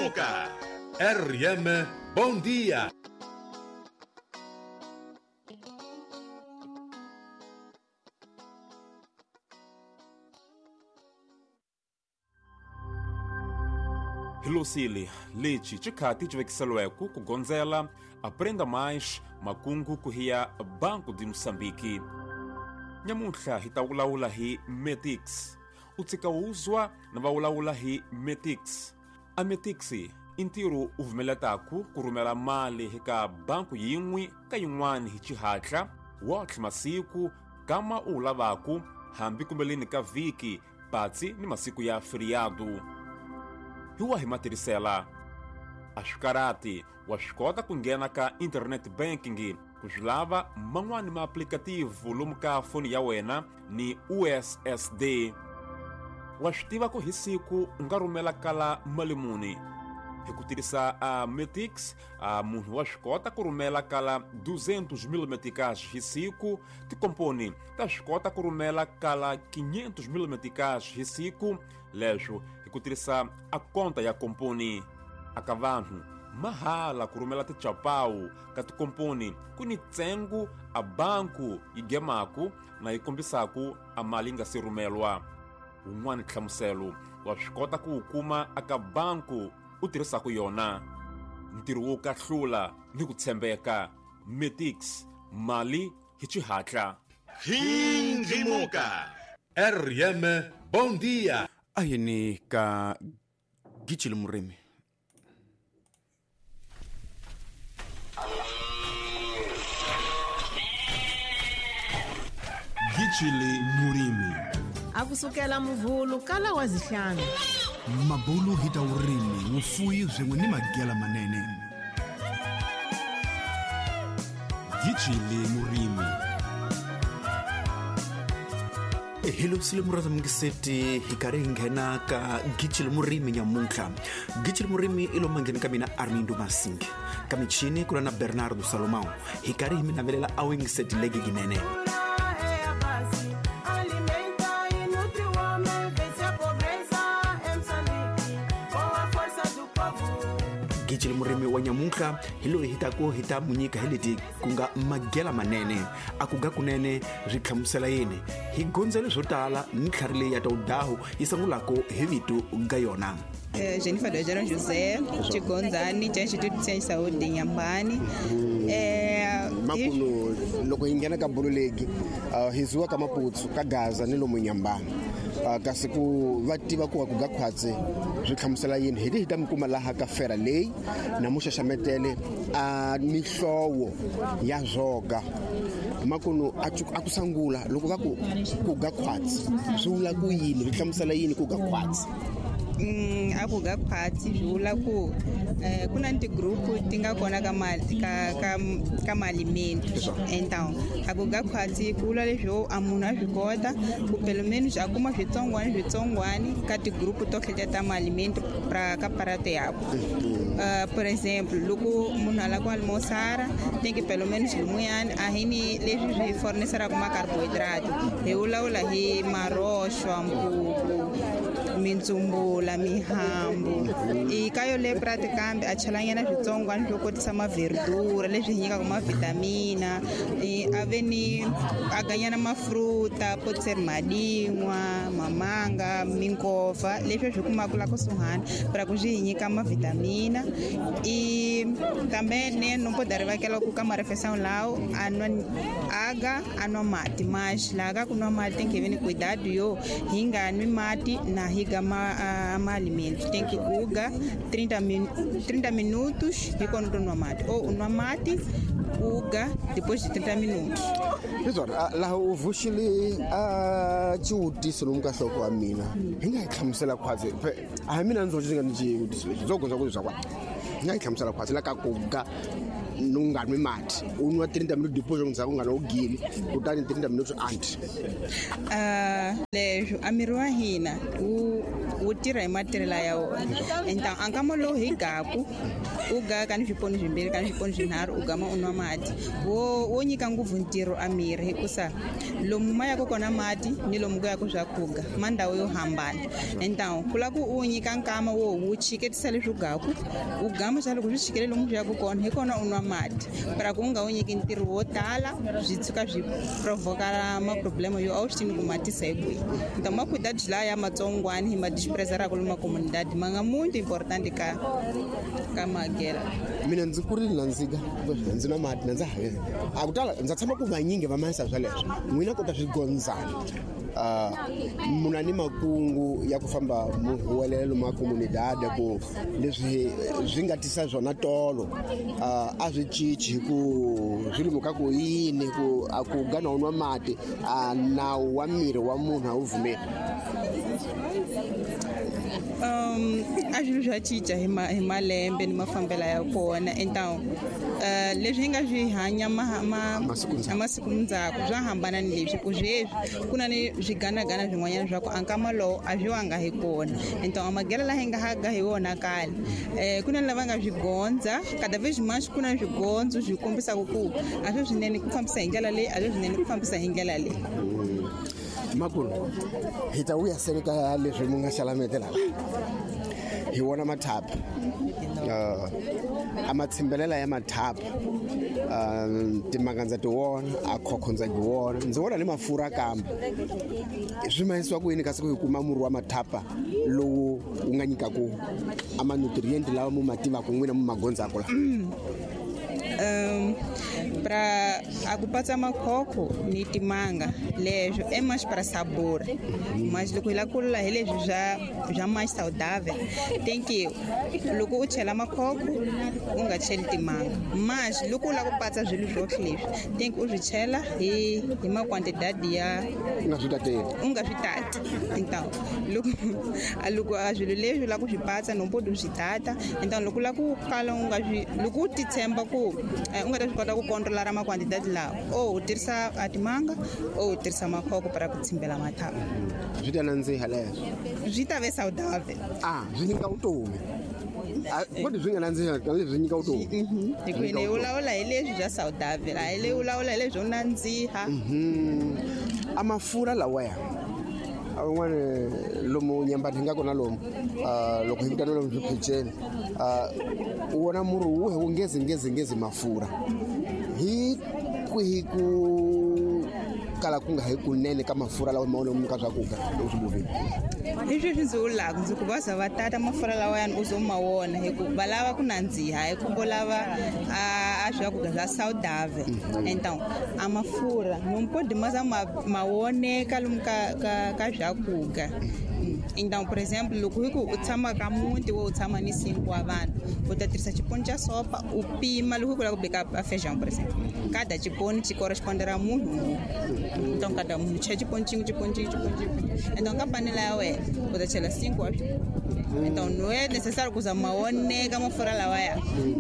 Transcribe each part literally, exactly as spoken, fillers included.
Ngimuka. R M, bom dia. Hilosili, leite, ticati, tivekisaloeco, kugonzela, aprenda mais, makungu, kuhia, Banco de Moçambique. Nyamuntla, hitaulaula hi Metix. Utsika uzwa, na vaulaula hi Metix. A Metixi, intiru uvumeletaku, kurumela mali hika banku yingwi, kayungwani hichihatla, watli masiku, kama ulavaku, hambi kumbelini ka viki, patsi ni masiku ya feriado. Hiwa himaterisela. Ashkarati, washkota kungena ka internet banking, kujlava mangwani ma aplicativo lumka foni ya wena ni U S S D. Washtiva ko hisiku ngarumela kala malimuni. Hikutirisa a Metix, a munhu washkota kurumela kala duzentos mil meticais hisiku, te compone tashkota kurumela kala quinhentos mil meticais hisiku, lejo hikutirisa a conta ya compone. Akavanhu, mahala kurumela te chapau, kati compone kuni tsengu a banku igemaku na ikombisaku a malinga sirumelwa. Unwani tlamuselu, washkota kuukuma aka banku utirisa kuyona. Ntiru ukahlula ni kutsembeka. Metix, mali hichihatla. Ngimuka. R M, bom dia. Ayini ka Gichile Murimi. Gichile Murimi. Akusukela muvulu kala wazihlanu. Mabulu hita urimi, mufuyi zwengu ni magela manene. Gichile Murimi. Hello sile muraza mungiseti hikari ngena ka Gichile Murimi nyamuntla. Gichile Murimi ilo mangeni kamina Armindo Masingi. Kamichini kuna na Bernardo Salomão. Hikari himina velela awengiseti legi ginene. Gichile Murimi wa nyamuntla hilo hitako hita munyika hiliti kunga magela manene akuga kunene rikhamusela yene higonzele zotala nikharile ya taudahu isangulako hivitu gayona. Uh, Jennifer Dojero José, Chigonzani, Instituto de Ciência e Saúde Nyambani. Makuno loko ingena ka bululegi hizuwa kama putsu ka Gaza ni lomu Nyambani. Kasi ku vativa ku ku gakhwatse rikhamusela yini hiti hita mkuma laha ka fera leyi na mushashametele a mihlowo ya zoga. Makuno akusangula loko va ku ku gakhwatse swula ku yini rikhamusela yini ku gakhwatse. Mm, aku gakhwatsi jula ku eh kuna nti group tinga kona ka mali ka ka ka malimento. Então aku gakhwatsi kula leswo amuna zvikota ku pelo menos akuma zvitsongwani zvitsongwani ka ti group to kheta malimento pra ka parate yabo. Uh, por exemplo, loko munhu ala ku almoçara tem que pelo menos lumuyani ahini leswi swi fornesera kuma carboidrato he ulaula hi marosho ampupu mintsumbula mihambu ikayo le pratikambe a chelanyana switsongwana swo kotisa maverdura leswi nyikaka mavitamina aveni aganyana mafruta potseri madingwa mamanga minkova leswi swi kumaka la kusuhana para ku swi nyika mavitamina e também né não pode arrivar ku ka marefeição lao anwa aga anwa mati mas laga kunwa mati tem que vir cuidado yo hinga anwi mati na higa ma uh, ma alimento tem que uga trinta minutos e quando no mate ou no mate uga depois de trinta minutos. Bizarra la uvushili a chuti solumka hloko amina hinga ikhamsela khwaze a mina nzojinga nje udisile zogonza kuzwa kwa hinga ikhamsela khwaze la ka kuga nungani mati unwa trinta minutos depois ngizaka ungana ugili utani trinta minutos anti uh lejo amirwa hina u wu tirha hi matirhela ya wona enta ankama lowu hi gaku u ga ka ni swiponi swimbirhi ka ni swiponi swinharhu u gama u nwa mati wo wo nyika ngopfu ntirho a miri hikusa lomu ma yaka kona mati ni lomu ku yaka swakudya ma ndhawu yo hambana enta ku la ku u nyika nkama wo wu chiketisa leswi u gaku u gama xa loko swi chikele lomu swi yaka kona hi kona u nwa mati para ku u nga wu nyiki ntirho wo tala swi tshuka swi provoka maproblema yo a wu swi tini ku matisa hi kwihi enta makwida dlaya ya matsongwana hi madispresera ku luma comunidade ma nga muito importante ka ka magela mina ndzi kurile na ndzika ndzi na mati na ndzi hanya a ku tala ndza tshama ku vanyingi va mahisa swaleswo n'wina kota swigondzana uh muna ni makungu ya ku famba muhuwelelo ma comunidade ku leswi swi nga tisa zwona tolo uh a swi cici ku swi limuka ku yini ku a ku gana unwa mati a nawu wa miri wa munhu a wu vumeli um a swilo swa cinca hi ma hi malembe ni mafambela ya kona enta uh leswi hi nga swi hanya ma masiku ndzhaku swa hambana ni leswi ku sweswi ku na ni swiganagana swin'wanyana swa ku ankama lowu a swi wanga hi kona enta magela laha hi nga haga hi wona kale um ku na ni lava nga swi gondza kadave ximaxi ku na swigondzo swi kombisaka ku a swo swinene ku fambisa hi ndlela leyi a swo swinene ku fambisa hi ndlela leyi makulu hi ta vuya seni ka leswi mu nga xalametela hi wona mathapa uh a matshimbelela ya mathapa uh timanga ndza ti wona a khokho ndza ti wona ndzi vona ni mafurha kambe swi mayisiwa ku yini kasi ku hi kuma murhi wa mathapa lowu wu nga nyikaku ama nutrient lawa mu mativa ku n'wina mu magondzako la um para akupatsa makhokho ni timanga leswo é mais para sabor mas loko hi la ku lula hi leswi swa swa mais saudável tem que loko u chela makhokho u nga cheli timanga mas loko u la ku patsa swilo swohle leswi tem que u swi chela hi hi ma quantidade ya nga swi tateli u nga swi tati então loko a loko a swilo leswi u la ku swi patsa no podi u swi tata então loko u la ku kala u nga swi loko u ti tshemba ku u nga ta swi kota ku controlara ma quantidade lawa o u tirhisa a timanga o u tirhisa makhoko para ku tsimbela mathapa swi ta nandziha leswo swi ta ve saudável ah swi nyika vutomi kodi swi nga nandziha leswi swi nyika vutomi hikwini u lawula hi leswi bya saudável a hi leyi u lawula hi leswi u nandziha a mafurha lawaya a van'wana lomu nyambani hi nga kona lomu uh loko hi vitana lomu swiphicheni uh u vona murhi wuhe wu ngezi ngezi ngezi mafurha hi kwihi ku kala ku nga hi kunene ka mafurha lawa ma lomu ka swakudya leswi buvini leswi swi ndzi vulaka ndzi ku vaza va tata mafurha lawayani u zo ma wona hi ku va lava ku nandziha hi ku vo lava a swakudya swa saudável então a mafurha não pode mais ma woneka lomu ka ka ka swakudya então por exemplo loko hi ku u tshama ka muti wo u tshama ni cinco wa vanhu u ta tirhisa xiponi xa sopa u pima loko ku la ku beka a feijão por exemplo cada xiponi xi correspondera munhu então cada munhu chela xiponi xin'we xiponi xin'we xiponi xin'we então ka panela ya wena u ta chela cinco wa então não é necessário kuza ma woneka mafurha lawaya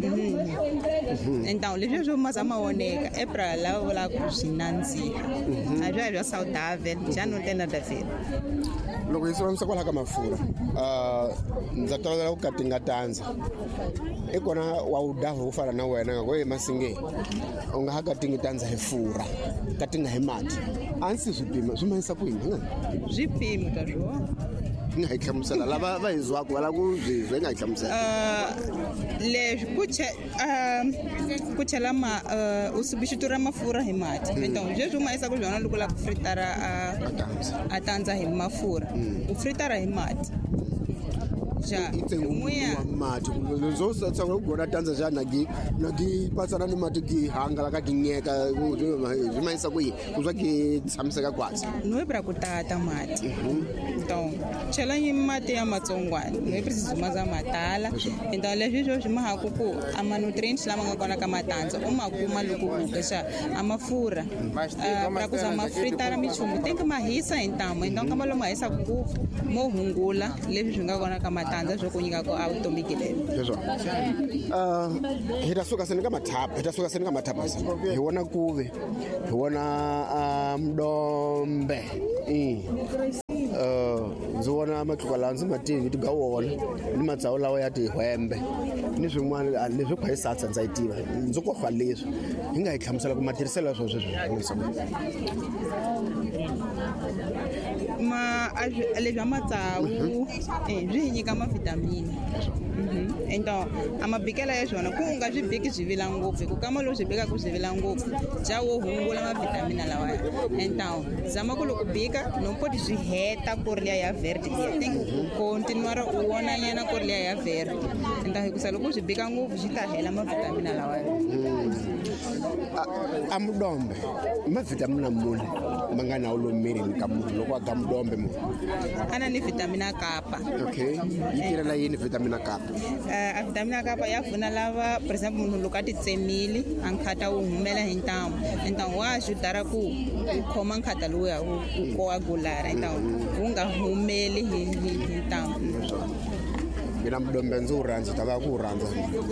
então leswi swo ma za ma woneka é para lava vulaka ku swi nandziha a swi swa saudável já não tem nada a ver loko hi sivanisa kwala ka mafurha uh ndza tolovela ku ka ti nga tandza i kona wa u daha wo fana na wena nga koye masingeni u nga ha ka ti ngi tandza hi furha ka ti nga hi mati a ndzi swipima swi mayisa ku yini nga swipimo ta swona nga hi hlamusela lava va hi zwaka va la ku zwi nga hi hlamusela leswi ku che ku chela ma u substitura mafurha hi mati então leswi u mayisa ku byona loko la ku fritara a tandza hi mafurha u fritara hi mati ja muya mati zo sa tsanga ku gona tandza ja na gi na gi pasana ni mati gi hangala ka ginyeka zwi mayisa ku yi ku swa ki tshamiseka kwatsi no ibra ku tata mati então chela ni mati ya matsongwana no precisa maza matala então leswi swo swi maha ku ku a ma nutrients lama nga kona ka matandza u ma kuma loko ku kesha a mafurha para ku za mafritara michungu tem que mahisa então então kama lo mahisa ku mo hungula leswi swi nga kona ka matandza swo ku nyika ku automatic leswo uh hi ta suka seni ka mathapa hi ta suka seni ka mathapa hi wona kuve hi wona mdombe uh ndzi vona matluka lawa ndzi ma tivi ti ga wona ni matsawu lawa ya tihwembe ni swin'wana leswi kha hi satsa ndza yi tiva ndzi ko fa leswi hi nga hi hlamusela ku matirhiselo swo sweswo ma leswi matsawu eh byi nyika ma vitamini então amabikela ya swona ku nga swi biki swi vila ngopfu ku kama lo swi bika ku swi vila ngopfu jawo hungula ma vitamina lawa então zama ku loko bika no poti swi heta korlia ya verde ya tengo ku continuar u wona nyana korlia ya verde então hi ku sa loko swi bika ngopfu swi ta hela ma vitamina lawa amudombe ma vitamina mune mangana ulo mirini ka munhu loko a ga mudombe mu ana ni vitamina kapa okay yi tirela yini vitamina kapa a vitamina kapa ya pfuna lava for example munhu loko a ti tsemile a nkhata wu humela hi ntamu ntamu wa swi dara ku u khoma nkhata lowu ya ku coagulara ntamu wu nga humeli hi hi ntamu mina mudombe ndzi wu rhandza ta va ku wu rhandza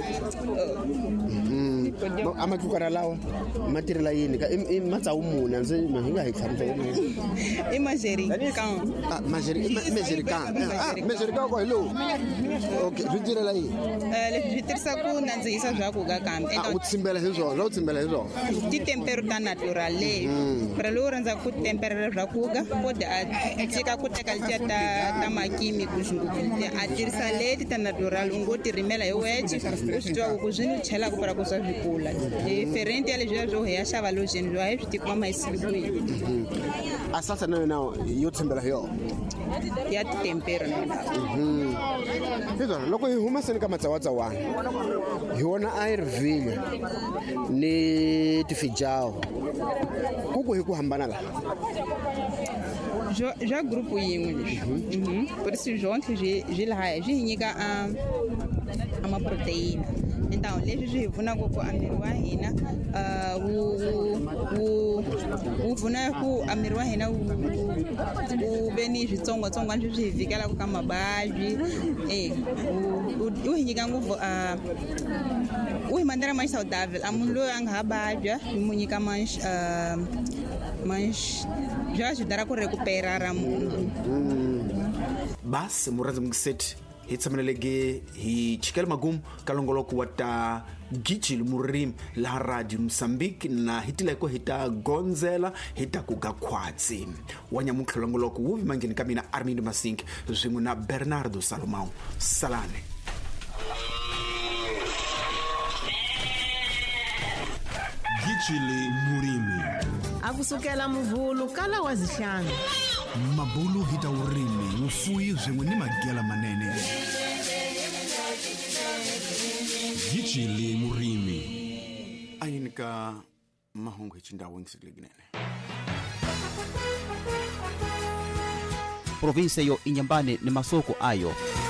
amatlukara lawa ma tirhela yini ka i matsawu mune ndzi hi nga hi tlharisela i majerican ah majerican ah majerican ko hello okay swi tirhela yini eh leswi swi tirhisa ku nandzihisa swakudya kambe u tsimbela hi swona u tsimbela hi swona ti temperature natural le pero lo rhandza ku temperera swakudya kode a tshika ku teka letiya ta ta makimi ku xinguku a tirhisa leti ta natural u ngo ti rimela hi weche u swi twa ku zwini u chela ku para ku swa kula e ferenti ya leswi swo ya xava lotion lo hi swi tikuma ma isilikwini a sasa na na yo tsembela hi yo ya tempera na mhm hizo loko hi huma seni ka matsawatsawana hi wona ayurveda ni tifijao kuku hi ku hambana la já já grupo yin'we mhm por isso junto ji laha ji nyika a ama proteína então leswi swi hi pfunaka ku amiri wa hina wu wu wu pfuna ku amiri wa hina wu ve ni switsongwatsongwana swi swi hi vikelaka ka mavabyi eh wu hi nyika ngopfu wu hi mandela mais saudável a munhu loyi a nga ha vabya hi mu nyika mais mas já ajudará ku recuperar a munhu basi murhandzi mukiseti hi tshameleleke hi chikela magumu ka longoloko wa ta gijile murimi laha radio Mozambique na hitileko hi ta gondzela hi ta ku ga khwatsi wa nyamutlha longoloko wu vimangeni ka mina Armin Masinki zwin'we na Bernardo Salomão salane gijile murimi akusukela muvhulu kala wa zihlanu mabulu hita urimi ufuyi zwin'we ni magela manene gijile murimi ayini ka mahungu hi cindhawu ngisikelekinene provinsia yo inyambane ni masoko ayo